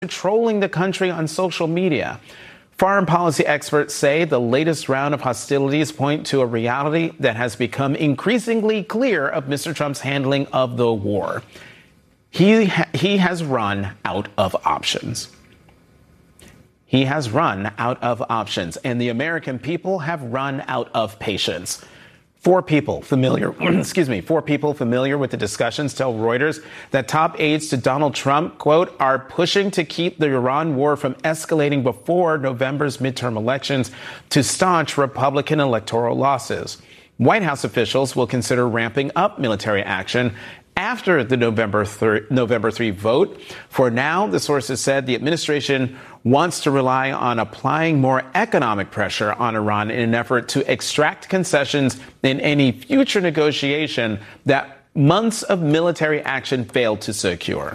controlling the country on social media. Foreign policy experts say the latest round of hostilities point to a reality that has become increasingly clear of Mr. Trump's handling of the war. He has run out of options. He has run out of options, and the American people have run out of patience. Four people familiar with the discussions tell Reuters that top aides to Donald Trump, quote, are pushing to keep the Iran war from escalating before November's midterm elections to staunch Republican electoral losses. White House officials will consider ramping up military action after the November 3 vote. For now, the sources said the administration wants to rely on applying more economic pressure on Iran in an effort to extract concessions in any future negotiation that months of military action failed to secure.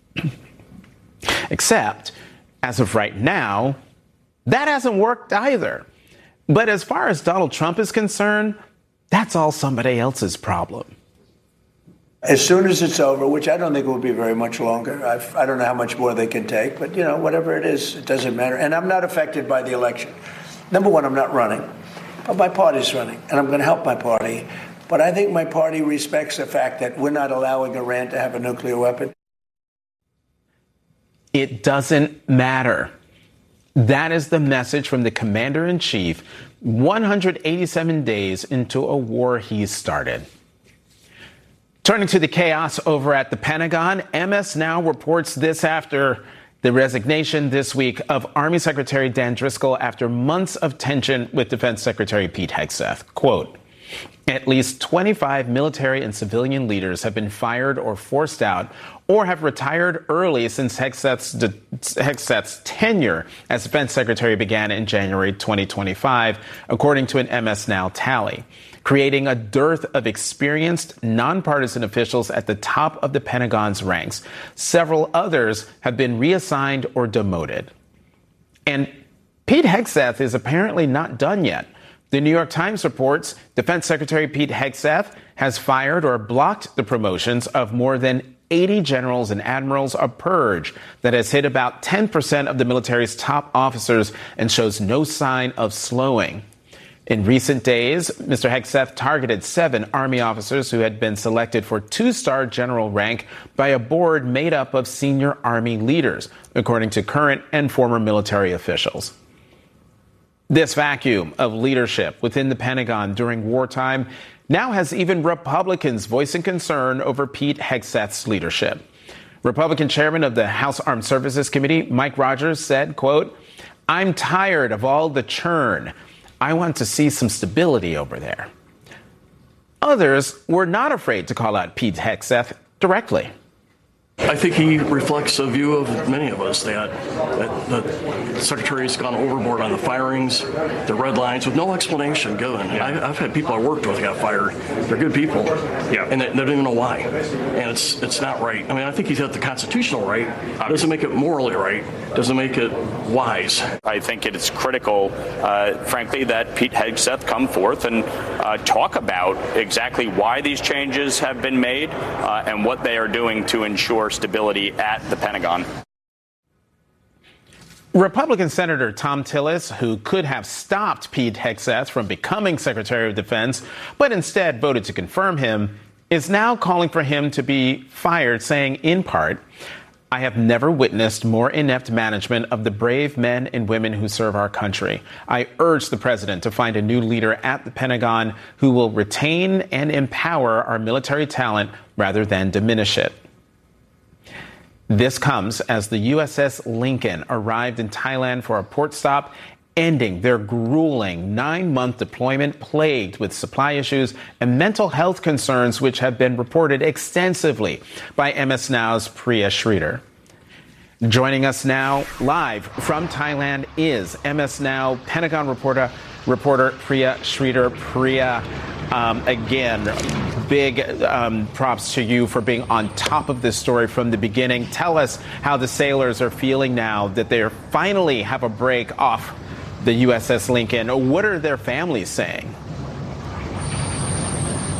Except, as of right now, that hasn't worked either. But as far as Donald Trump is concerned, that's all somebody else's problem. As soon as it's over, which I don't think will be very much longer. I don't know how much more they can take, but, whatever it is, it doesn't matter. And I'm not affected by the election. Number one, I'm not running, but my party's running, and I'm going to help my party. But I think my party respects the fact that we're not allowing Iran to have a nuclear weapon. It doesn't matter. That is the message from the commander-in-chief 187 days into a war he started. Turning to the chaos over at the Pentagon, MS Now reports this after the resignation this week of Army Secretary Dan Driscoll after months of tension with Defense Secretary Pete Hegseth. Quote, at least 25 military and civilian leaders have been fired or forced out or have retired early since Hegseth's tenure as Defense Secretary began in January 2025, according to an MS Now tally, creating a dearth of experienced, nonpartisan officials at the top of the Pentagon's ranks. Several others have been reassigned or demoted. And Pete Hegseth is apparently not done yet. The New York Times reports Defense Secretary Pete Hegseth has fired or blocked the promotions of more than 80 generals and admirals, a purge that has hit about 10% of the military's top officers and shows no sign of slowing. In recent days, Mr. Hegseth targeted 7 Army officers who had been selected for 2-star general rank by a board made up of senior Army leaders, according to current and former military officials. This vacuum of leadership within the Pentagon during wartime now has even Republicans voicing concern over Pete Hegseth's leadership. Republican chairman of the House Armed Services Committee, Mike Rogers, said, quote, I'm tired of all the churn. I want to see some stability over there. Others were not afraid to call out Pete Hegseth directly. I think he reflects a view of many of us that the Secretary's gone overboard on the firings, the red lines, with no explanation given. Yeah. I've had people I worked with got fired. They're good people, and they don't even know why. And it's not right. I mean, I think he's got the constitutional right. Doesn't make it morally right. Doesn't make it wise. I think it is critical, frankly, that Pete Hegseth come forth and talk about exactly why these changes have been made and what they are doing to ensure stability at the Pentagon. Republican Senator Thom Tillis, who could have stopped Pete Hegseth from becoming Secretary of Defense, but instead voted to confirm him, is now calling for him to be fired, saying, in part, I have never witnessed more inept management of the brave men and women who serve our country. I urge the president to find a new leader at the Pentagon who will retain and empower our military talent rather than diminish it. This comes as the USS Lincoln arrived in Thailand for a port stop, ending their grueling 9-month deployment plagued with supply issues and mental health concerns, which have been reported extensively by MS Now's Priya Sridhar. Joining us now live from Thailand is MS Now Pentagon reporter Priya Sridhar. Priya, again, big props to you for being on top of this story from the beginning. Tell us how the sailors are feeling now that they finally have a break off the USS Lincoln. What are their families saying?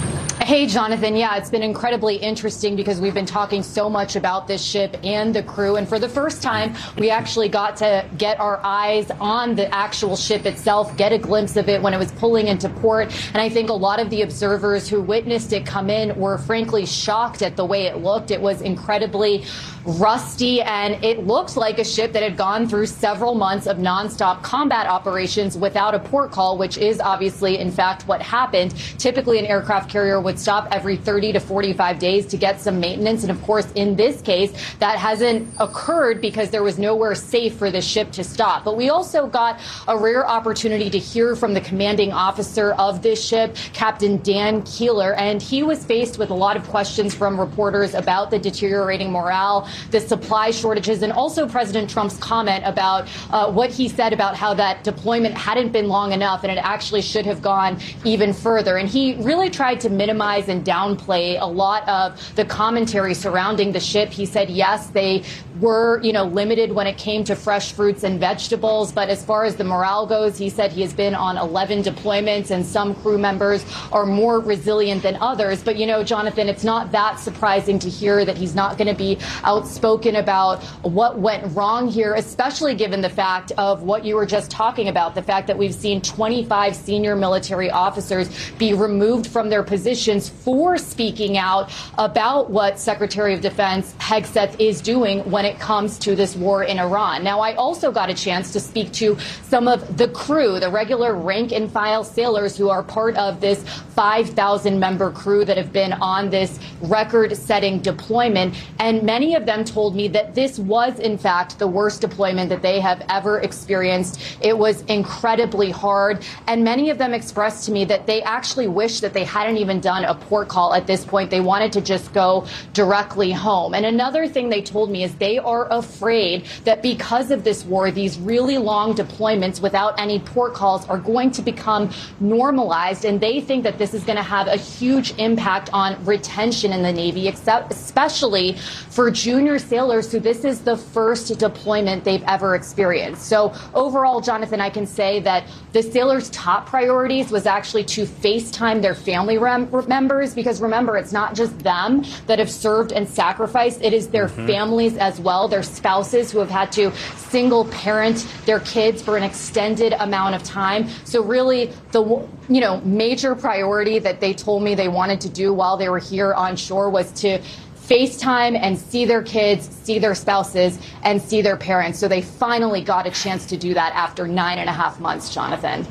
Hey, Jonathan. Yeah, it's been incredibly interesting because we've been talking so much about this ship and the crew. And for the first time, we actually got to get our eyes on the actual ship itself, get a glimpse of it when it was pulling into port. And I think a lot of the observers who witnessed it come in were frankly shocked at the way it looked. It was incredibly rusty, and it looked like a ship that had gone through several months of nonstop combat operations without a port call, which is obviously, in fact, what happened. Typically, an aircraft carrier would stop every 30 to 45 days to get some maintenance. And of course, in this case, that hasn't occurred because there was nowhere safe for the ship to stop. But we also got a rare opportunity to hear from the commanding officer of this ship, Captain Dan Keeler, and he was faced with a lot of questions from reporters about the deteriorating morale, the supply shortages, and also President Trump's comment about what he said about how that deployment hadn't been long enough and it actually should have gone even further. And he really tried to minimize and downplay a lot of the commentary surrounding the ship. He said, yes, they were, limited when it came to fresh fruits and vegetables. But as far as the morale goes, he said he has been on 11 deployments and some crew members are more resilient than others. But, Jonathan, it's not that surprising to hear that he's not going to be outspoken about what went wrong here, especially given the fact of what you were just talking about, the fact that we've seen 25 senior military officers be removed from their positions for speaking out about what Secretary of Defense Hegseth is doing when it comes to this war in Iran. Now, I also got a chance to speak to some of the crew, the regular rank and file sailors who are part of this 5,000-member crew that have been on this record-setting deployment. And many of them told me that this was, in fact, the worst deployment that they have ever experienced. It was incredibly hard. And many of them expressed to me that they actually wish that they hadn't even done a port call at this point. They wanted to just go directly home. And another thing they told me is they are afraid that because of this war, these really long deployments without any port calls are going to become normalized. And they think that this is going to have a huge impact on retention in the Navy, especially for junior sailors who this is the first deployment they've ever experienced. So overall, Jonathan, I can say that the sailors' top priorities was actually to FaceTime their family members, because remember, it's not just them that have served and sacrificed. It is their families as well, their spouses who have had to single parent their kids for an extended amount of time. So really, the major priority that they told me they wanted to do while they were here on shore was to FaceTime and see their kids, see their spouses, and see their parents. So they finally got a chance to do that after 9.5 months, Jonathan.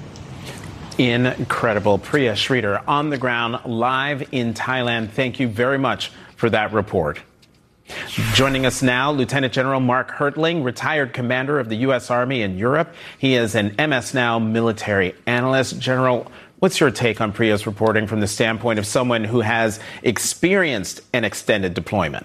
Incredible. Priya Sridhar on the ground live in Thailand. Thank you very much for that report. Joining us now, Lieutenant General Mark Hertling, retired commander of the U.S. Army in Europe. He is an MS Now military analyst. General, what's your take on Priya's reporting from the standpoint of someone who has experienced an extended deployment?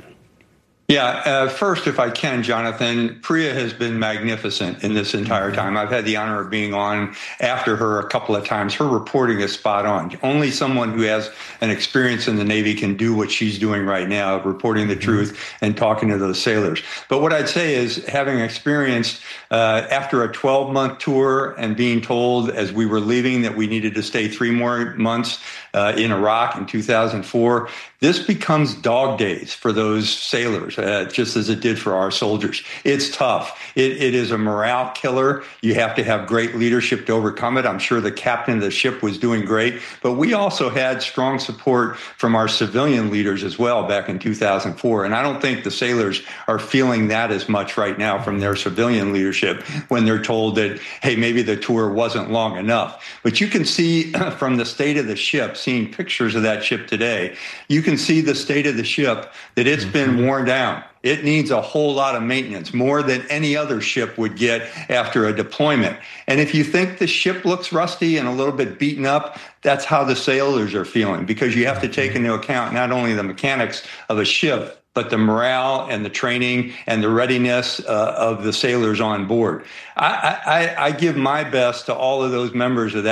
Yeah, first, if I can, Jonathan, Priya has been magnificent in this entire time. I've had the honor of being on after her a couple of times. Her reporting is spot on. Only someone who has an experience in the Navy can do what she's doing right now, reporting the truth and talking to those sailors. But what I'd say is, having experienced after a 12-month tour and being told as we were leaving that we needed to stay 3 more months in Iraq in 2004, this becomes dog days for those sailors, just as it did for our soldiers. It's tough. It is a morale killer. You have to have great leadership to overcome it. I'm sure the captain of the ship was doing great, but we also had strong support from our civilian leaders as well back in 2004. And I don't think the sailors are feeling that as much right now from their civilian leadership when they're told that, hey, maybe the tour wasn't long enough. But you can see from the state of the ship, seeing pictures of that ship today, you can see the state of the ship, that it's been worn down. It needs a whole lot of maintenance, more than any other ship would get after a deployment. And if you think the ship looks rusty and a little bit beaten up, that's how the sailors are feeling, because you have to take into account not only the mechanics of a ship, but the morale and the training and the readiness of the sailors on board. I give my best to all of those members of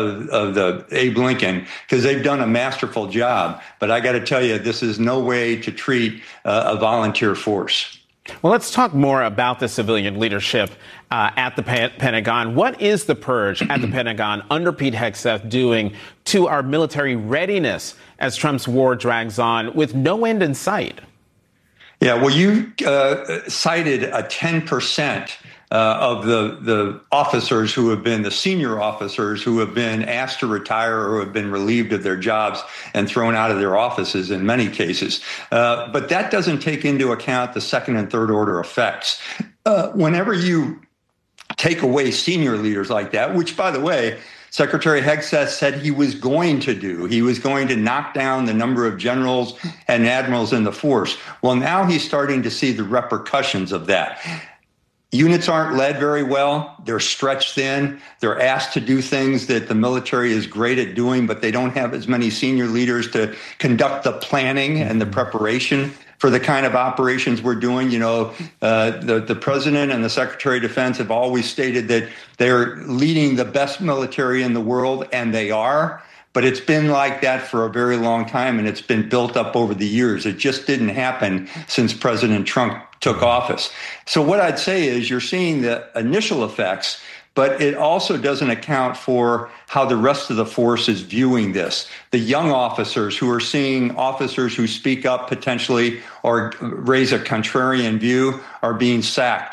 the Abe Lincoln, because they've done a masterful job. But I got to tell you, this is no way to treat a volunteer force. Well, let's talk more about the civilian leadership at the Pentagon. What is the purge at the Pentagon under Pete Hegseth doing to our military readiness as Trump's war drags on with no end in sight? Yeah, well, you cited a 10% of the officers who have been the senior officers who have been asked to retire or have been relieved of their jobs and thrown out of their offices in many cases. But that doesn't take into account the second and third order effects. Whenever you take away senior leaders like that, which, by the way, Secretary Hegseth said he was going to do. He was going to knock down the number of generals and admirals in the force. Well, now he's starting to see the repercussions of that. Units aren't led very well. They're stretched thin. They're asked to do things that the military is great at doing, but they don't have as many senior leaders to conduct the planning and the preparation for the kind of operations we're doing. You know, the president and the Secretary of Defense have always stated that they're leading the best military in the world, and they are. But it's been like that for a very long time, and it's been built up over the years. It just didn't happen since President Trump took office. So what I'd say is you're seeing the initial effects, but it also doesn't account for how the rest of the force is viewing this. The young officers who are seeing officers who speak up potentially or raise a contrarian view are being sacked.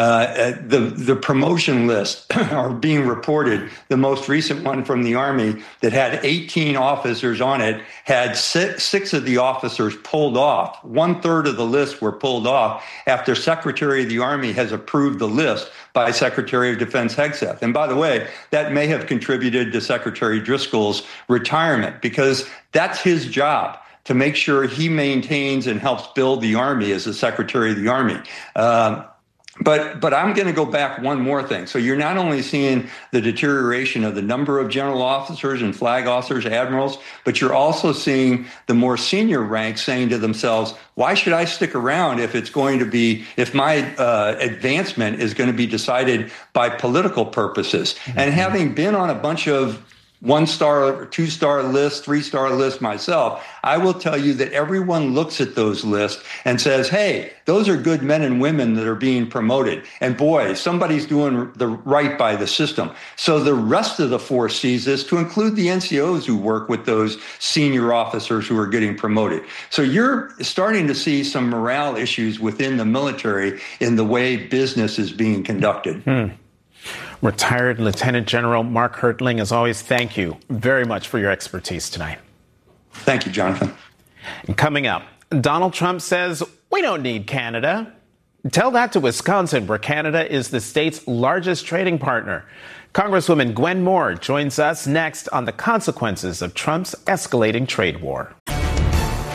The promotion lists are being reported. The most recent one from the Army that had 18 officers on it had six of the officers pulled off. 1/3 of the list were pulled off after Secretary of the Army has approved the list by Secretary of Defense Hegseth. And by the way, that may have contributed to Secretary Driscoll's retirement because that's his job, to make sure he maintains and helps build the Army as the Secretary of the Army. But I'm going to go back one more thing. So you're not only seeing the deterioration of the number of general officers and flag officers, admirals, but you're also seeing the more senior ranks saying to themselves, why should I stick around if my advancement is going to be decided by political purposes? Mm-hmm. And having been on a bunch of 1-star, 2-star lists, 3-star lists myself, I will tell you that everyone looks at those lists and says, hey, those are good men and women that are being promoted. And boy, somebody's doing the right by the system. So the rest of the force sees this, to include the NCOs who work with those senior officers who are getting promoted. So you're starting to see some morale issues within the military in the way business is being conducted. Retired Lieutenant General Mark Hertling, as always, thank you very much for your expertise tonight. Thank you, Jonathan. And coming up, Donald Trump says we don't need Canada. Tell that to Wisconsin, where Canada is the state's largest trading partner. Congresswoman Gwen Moore joins us next on the consequences of Trump's escalating trade war.